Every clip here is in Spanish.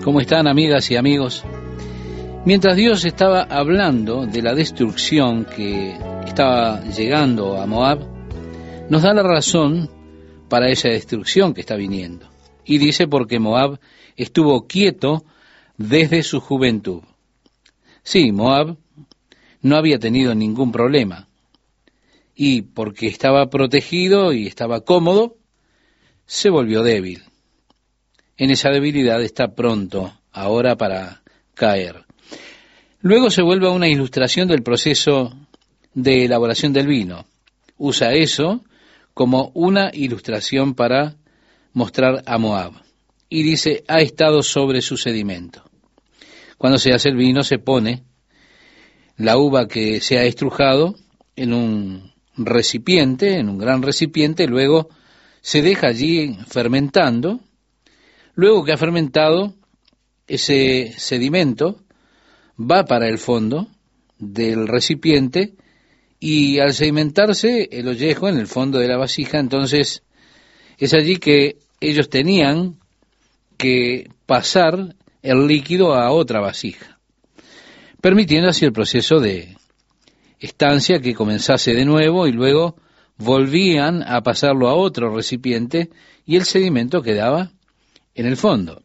¿Cómo están, amigas y amigos? Mientras Dios estaba hablando de la destrucción que estaba llegando a Moab, nos da la razón para esa destrucción que está viniendo. Y dice porque Moab estuvo quieto desde su juventud. Sí, Moab no había tenido ningún problema. Y porque estaba protegido y estaba cómodo, se volvió débil. En esa debilidad está pronto ahora para caer. Luego se vuelve a una ilustración del proceso de elaboración del vino. Usa eso como una ilustración para mostrar a Moab. Y dice, ha estado sobre su sedimento. Cuando se hace el vino se pone la uva que se ha estrujado en un recipiente, en un gran recipiente, luego se deja allí fermentando. Luego que ha fermentado, ese sedimento va para el fondo del recipiente y al sedimentarse el ollejo en el fondo de la vasija, entonces es allí que ellos tenían que pasar el líquido a otra vasija, permitiendo así el proceso de estancia que comenzase de nuevo y luego volvían a pasarlo a otro recipiente y el sedimento quedaba en el fondo.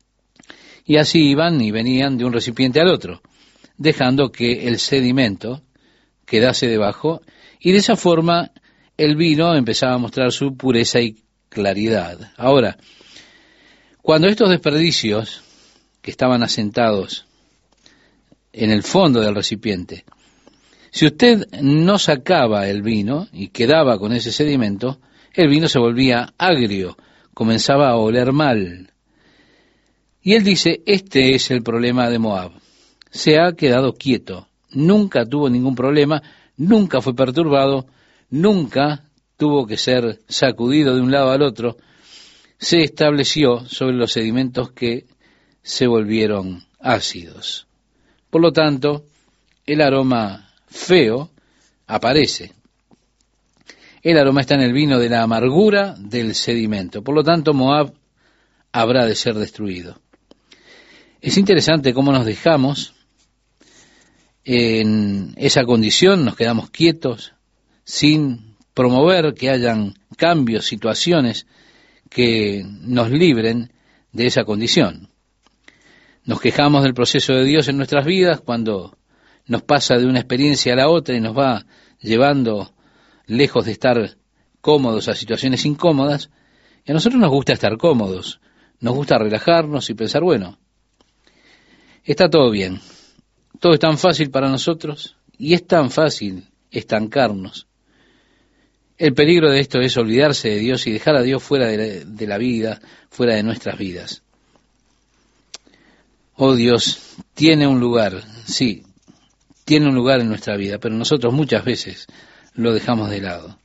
Y así iban y venían de un recipiente al otro, dejando que el sedimento quedase debajo, y de esa forma el vino empezaba a mostrar su pureza y claridad. Ahora, cuando estos desperdicios que estaban asentados en el fondo del recipiente, si usted no sacaba el vino y quedaba con ese sedimento, el vino se volvía agrio, comenzaba a oler mal. Y él dice, este es el problema de Moab. Se ha quedado quieto, nunca tuvo ningún problema, nunca fue perturbado, nunca tuvo que ser sacudido de un lado al otro. Se estableció sobre los sedimentos que se volvieron ácidos. Por lo tanto, el aroma feo aparece. El aroma está en el vino de la amargura del sedimento. Por lo tanto, Moab habrá de ser destruido. Es interesante cómo nos dejamos en esa condición, nos quedamos quietos, sin promover que hayan cambios, situaciones que nos libren de esa condición. Nos quejamos del proceso de Dios en nuestras vidas cuando nos pasa de una experiencia a la otra y nos va llevando lejos de estar cómodos a situaciones incómodas. Y a nosotros nos gusta estar cómodos, nos gusta relajarnos y pensar, bueno, está todo bien, todo es tan fácil para nosotros y es tan fácil estancarnos. El peligro de esto es olvidarse de Dios y dejar a Dios fuera de la vida, fuera de nuestras vidas. Oh, Dios tiene un lugar, sí, tiene un lugar en nuestra vida, pero nosotros muchas veces lo dejamos de lado.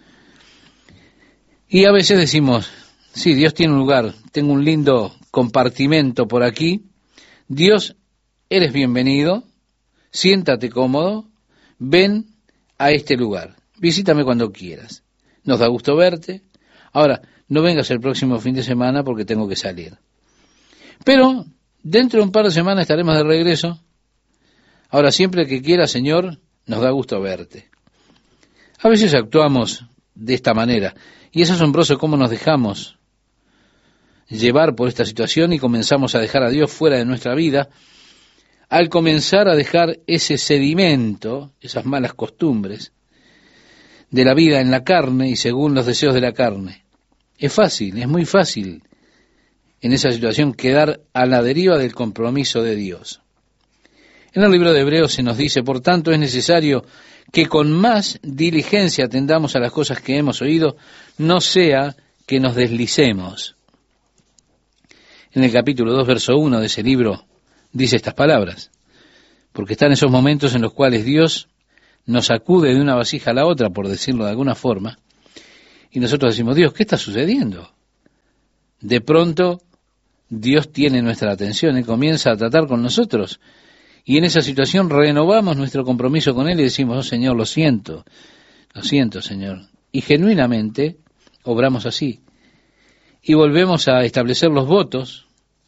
Y a veces decimos, sí, Dios tiene un lugar, tengo un lindo compartimento por aquí. Dios, eres bienvenido, siéntate cómodo, ven a este lugar, visítame cuando quieras. Nos da gusto verte. Ahora, no vengas el próximo fin de semana porque tengo que salir. Pero dentro de un par de semanas estaremos de regreso. Ahora, siempre que quieras, Señor, nos da gusto verte. A veces actuamos de esta manera, y es asombroso cómo nos dejamos llevar por esta situación y comenzamos a dejar a Dios fuera de nuestra vida, al comenzar a dejar ese sedimento, esas malas costumbres de la vida en la carne y según los deseos de la carne. Es fácil, es muy fácil en esa situación quedar a la deriva del compromiso de Dios. En el libro de Hebreos se nos dice, por tanto es necesario que con más diligencia atendamos a las cosas que hemos oído, no sea que nos deslicemos. En el capítulo 2, verso 1 de ese libro, dice estas palabras, porque están esos momentos en los cuales Dios nos sacude de una vasija a la otra, por decirlo de alguna forma, y nosotros decimos, Dios, ¿qué está sucediendo? De pronto, Dios tiene nuestra atención y comienza a tratar con nosotros, y en esa situación renovamos nuestro compromiso con Él y decimos, oh Señor, lo siento, Señor. Y genuinamente obramos así. Y volvemos a establecer los votos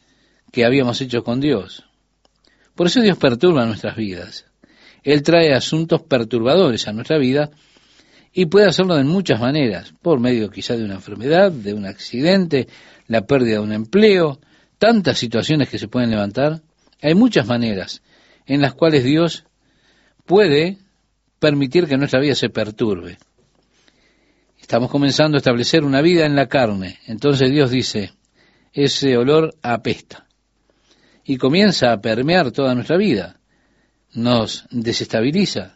que habíamos hecho con Dios. Por eso Dios perturba nuestras vidas. Él trae asuntos perturbadores a nuestra vida y puede hacerlo de muchas maneras, por medio quizá de una enfermedad, de un accidente, la pérdida de un empleo, tantas situaciones que se pueden levantar. Hay muchas maneras en las cuales Dios puede permitir que nuestra vida se perturbe. Estamos comenzando a establecer una vida en la carne. Entonces Dios dice, ese olor apesta. Y comienza a permear toda nuestra vida. Nos desestabiliza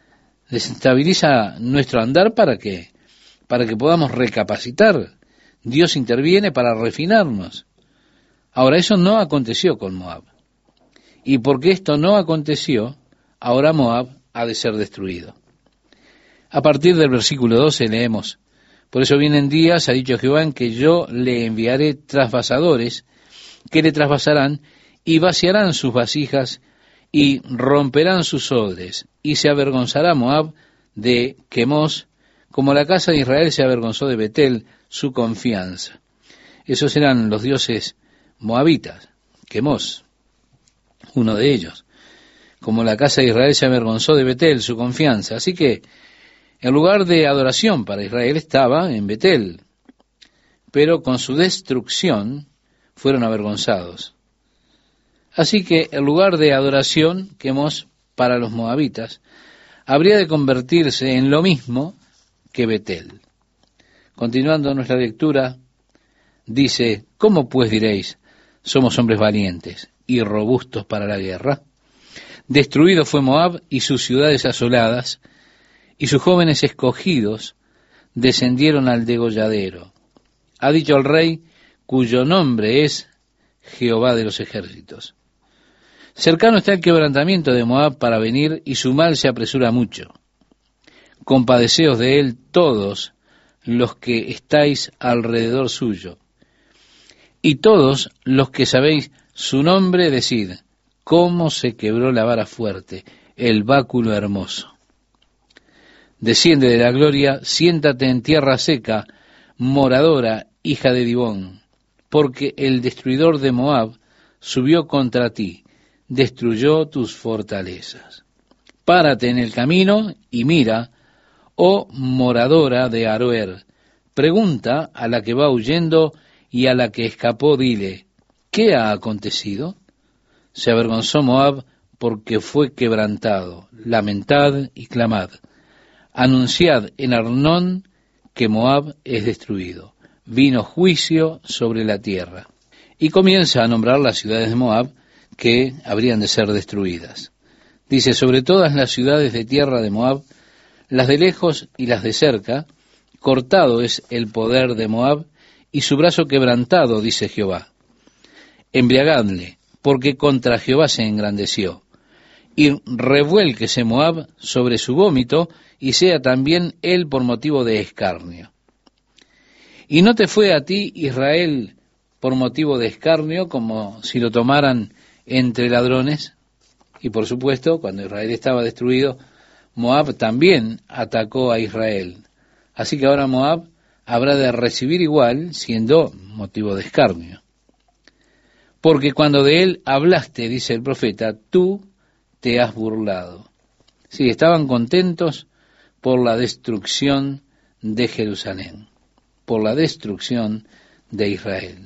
nuestro andar para que podamos recapacitar. Dios interviene para refinarnos. Ahora, eso no aconteció con Moab. Y porque esto no aconteció, ahora Moab ha de ser destruido. A partir del versículo 12 leemos, por eso vienen días, ha dicho Jehová, en que yo le enviaré trasvasadores, que le trasvasarán, y vaciarán sus vasijas, y romperán sus odres, y se avergonzará Moab de Quemos, como la casa de Israel se avergonzó de Betel, su confianza. Esos eran los dioses moabitas, Quemos, uno de ellos. Como la casa de Israel se avergonzó de Betel, su confianza. Así que el lugar de adoración para Israel estaba en Betel, pero con su destrucción fueron avergonzados. Así que el lugar de adoración, Quemos, para los moabitas, habría de convertirse en lo mismo que Betel. Continuando nuestra lectura, dice, ¿cómo pues diréis, somos hombres valientes y robustos para la guerra? Destruido fue Moab y sus ciudades asoladas, y sus jóvenes escogidos descendieron al degolladero. Ha dicho el rey, cuyo nombre es Jehová de los ejércitos. Cercano está el quebrantamiento de Moab para venir, y su mal se apresura mucho. Compadeceos de él todos los que estáis alrededor suyo. Y todos los que sabéis su nombre, decid, cómo se quebró la vara fuerte, el báculo hermoso. Desciende de la gloria, siéntate en tierra seca, moradora, hija de Dibón, porque el destruidor de Moab subió contra ti, destruyó tus fortalezas. Párate en el camino y mira, oh moradora de Aroer, pregunta a la que va huyendo y a la que escapó, dile, ¿qué ha acontecido? Se avergonzó Moab porque fue quebrantado. Lamentad y clamad. Anunciad en Arnón que Moab es destruido. Vino juicio sobre la tierra. Y comienza a nombrar las ciudades de Moab que habrían de ser destruidas. Dice, sobre todas las ciudades de tierra de Moab, las de lejos y las de cerca, cortado es el poder de Moab y su brazo quebrantado, dice Jehová. Embriagadle, porque contra Jehová se engrandeció. Y revuélquese Moab sobre su vómito, y sea también él por motivo de escarnio. Y no te fue a ti, Israel, por motivo de escarnio, como si lo tomaran entre ladrones. Y por supuesto, cuando Israel estaba destruido, Moab también atacó a Israel. Así que ahora Moab habrá de recibir igual, siendo motivo de escarnio. Porque cuando de él hablaste, dice el profeta, tú te has burlado. Sí, estaban contentos por la destrucción de Jerusalén, por la destrucción de Israel.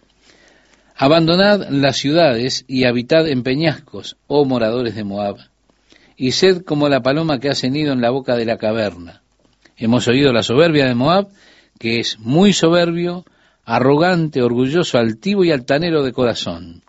Abandonad las ciudades y habitad en peñascos, oh moradores de Moab, y sed como la paloma que ha cenido en la boca de la caverna. Hemos oído la soberbia de Moab, que es muy soberbio, arrogante, orgulloso, altivo y altanero de corazón.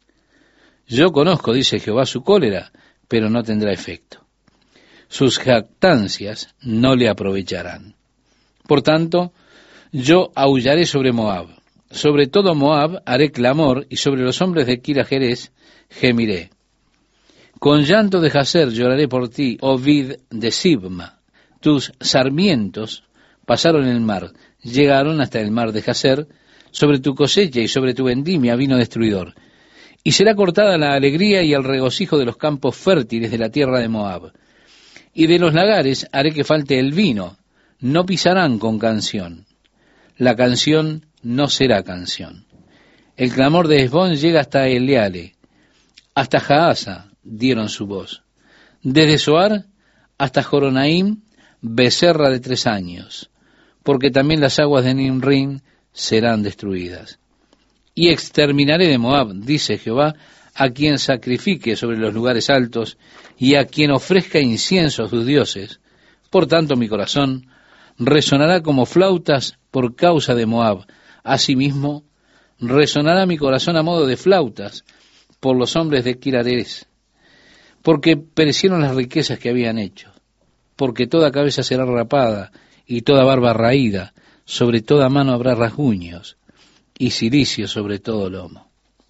Yo conozco, dice Jehová, su cólera, pero no tendrá efecto. Sus jactancias no le aprovecharán. Por tanto, yo aullaré sobre Moab. Sobre todo Moab haré clamor, y sobre los hombres de Kira Jerez gemiré. Con llanto de Jazer lloraré por ti, oh vid de Sibma. Tus sarmientos pasaron el mar, llegaron hasta el mar de Jazer. Sobre tu cosecha y sobre tu vendimia vino destruidor. Y será cortada la alegría y el regocijo de los campos fértiles de la tierra de Moab. Y de los lagares haré que falte el vino, no pisarán con canción. La canción no será canción. El clamor de Hesbón llega hasta Eleale, hasta Jaasa dieron su voz. Desde Zoar hasta Joronaim, becerra de 3 años, porque también las aguas de Nimrim serán destruidas. Y exterminaré de Moab, dice Jehová, a quien sacrifique sobre los lugares altos y a quien ofrezca incienso a sus dioses. Por tanto, mi corazón resonará como flautas por causa de Moab. Asimismo, resonará mi corazón a modo de flautas por los hombres de Kirares, porque perecieron las riquezas que habían hecho, porque toda cabeza será rapada y toda barba raída, sobre toda mano habrá rasguños y cilicio sobre todo lomo.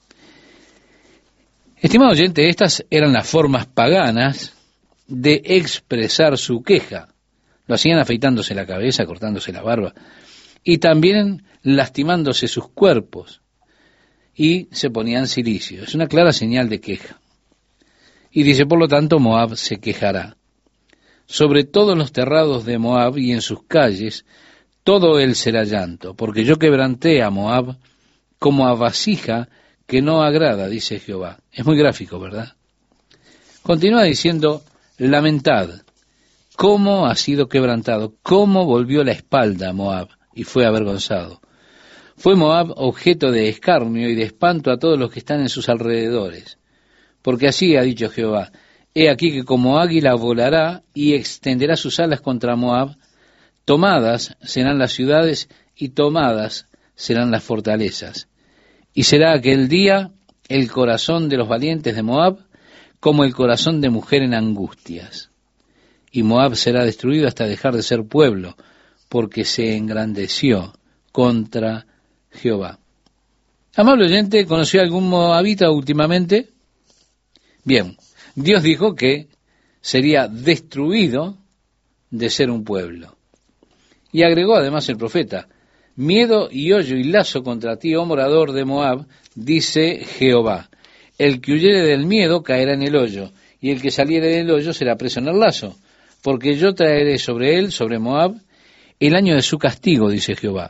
Estimado oyente, estas eran las formas paganas de expresar su queja. Lo hacían afeitándose la cabeza, cortándose la barba, y también lastimándose sus cuerpos, y se ponían cilicio. Es una clara señal de queja. Y dice, por lo tanto, Moab se quejará. Sobre todos los terrados de Moab y en sus calles, todo él será llanto, porque yo quebranté a Moab como a vasija que no agrada, dice Jehová. Es muy gráfico, ¿verdad? Continúa diciendo, lamentad, cómo ha sido quebrantado, cómo volvió la espalda a Moab y fue avergonzado. Fue Moab objeto de escarnio y de espanto a todos los que están en sus alrededores. Porque así ha dicho Jehová, he aquí que como águila volará y extenderá sus alas contra Moab, tomadas serán las ciudades y tomadas serán las fortalezas. Y será aquel día el corazón de los valientes de Moab como el corazón de mujer en angustias. Y Moab será destruido hasta dejar de ser pueblo, porque se engrandeció contra Jehová. Amable oyente, ¿conoció algún moabita últimamente? Bien, Dios dijo que sería destruido de ser un pueblo. Y agregó además el profeta, miedo y hoyo y lazo contra ti, oh morador de Moab, dice Jehová. El que huyere del miedo caerá en el hoyo, y el que saliere del hoyo será preso en el lazo, porque yo traeré sobre él, sobre Moab, el año de su castigo, dice Jehová.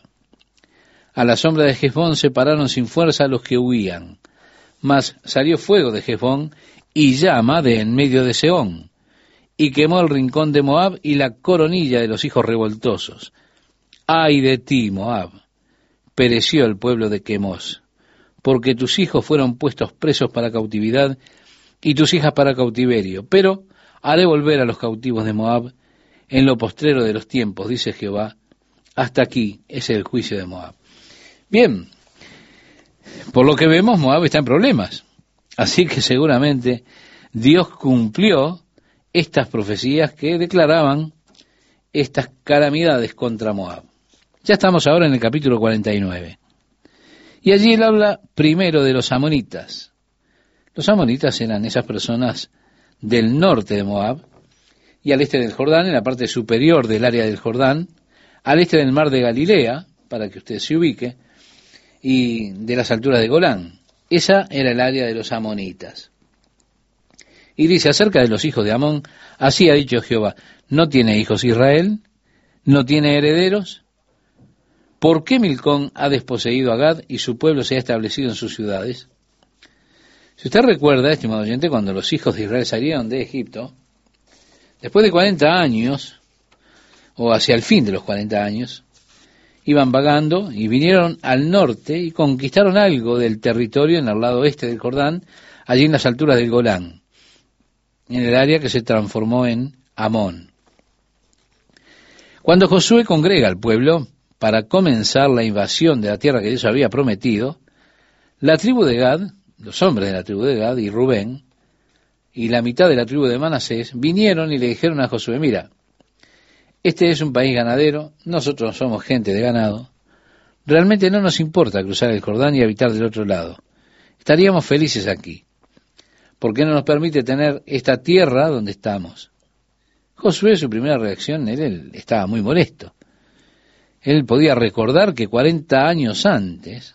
A la sombra de Hesbón se pararon sin fuerza a los que huían, mas salió fuego de Hesbón y llama de en medio de Sehón, y quemó el rincón de Moab y la coronilla de los hijos revoltosos. ¡Ay de ti, Moab! Pereció el pueblo de Quemos, porque tus hijos fueron puestos presos para cautividad y tus hijas para cautiverio. Pero haré volver a los cautivos de Moab en lo postrero de los tiempos, dice Jehová. Hasta aquí es el juicio de Moab. Bien, por lo que vemos, Moab está en problemas. Así que seguramente Dios cumplió estas profecías que declaraban estas calamidades contra Moab. Ya estamos ahora en el capítulo 49. Y allí él habla primero de los amonitas. Los amonitas eran esas personas del norte de Moab y al este del Jordán, en la parte superior del área del Jordán, al este del mar de Galilea, para que usted se ubique, y de las alturas de Golán. Esa era el área de los amonitas. Y dice acerca de los hijos de Amón, así ha dicho Jehová, ¿no tiene hijos Israel? ¿No tiene herederos? ¿Por qué Milcón ha desposeído a Gad y su pueblo se ha establecido en sus ciudades? Si usted recuerda, estimado oyente, cuando los hijos de Israel salieron de Egipto, después de 40 años, o hacia el fin de los 40 años, iban vagando y vinieron al norte y conquistaron algo del territorio en el lado oeste del Jordán, allí en las alturas del Golán, en el área que se transformó en Amón. Cuando Josué congrega al pueblo para comenzar la invasión de la tierra que Dios había prometido, la tribu de Gad, los hombres de la tribu de Gad y Rubén, y la mitad de la tribu de Manasés, vinieron y le dijeron a Josué, mira, este es un país ganadero, nosotros somos gente de ganado, realmente no nos importa cruzar el Jordán y habitar del otro lado, estaríamos felices aquí. ¿Por qué no nos permite tener esta tierra donde estamos? Josué, su primera reacción, él estaba muy molesto. Él podía recordar que 40 años antes,